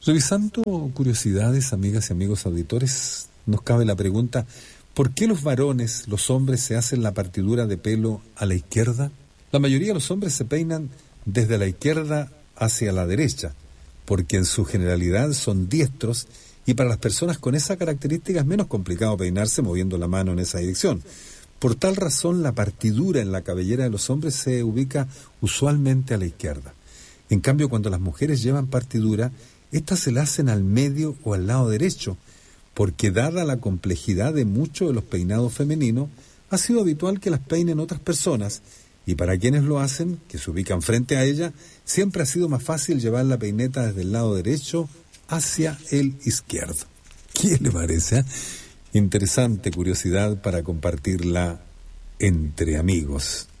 Revisando curiosidades, amigas y amigos auditores, nos cabe la pregunta: ¿por qué los varones, los hombres, se hacen la partidura de pelo a la izquierda? La mayoría de los hombres se peinan desde la izquierda hacia la derecha, porque en su generalidad son diestros, y para las personas con esa característica es menos complicado peinarse moviendo la mano en esa dirección. Por tal razón, la partidura en la cabellera de los hombres se ubica usualmente a la izquierda. En cambio, cuando las mujeres llevan partidura, estas se la hacen al medio o al lado derecho, porque dada la complejidad de muchos de los peinados femeninos, ha sido habitual que las peinen otras personas, y para quienes lo hacen, que se ubican frente a ella, siempre ha sido más fácil llevar la peineta desde el lado derecho hacia el izquierdo. ¿Qué le parece? Interesante curiosidad para compartirla entre amigos.